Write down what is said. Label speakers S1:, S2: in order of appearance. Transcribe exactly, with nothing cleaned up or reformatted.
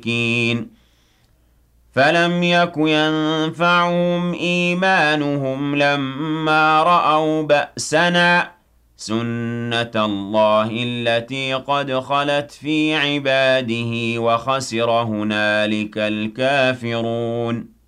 S1: مشركين فلم يك ينفعهم إيمانهم لما رأوا بأسنا سنة الله التي قد خلت في عباده وخسر هنالك الكافرون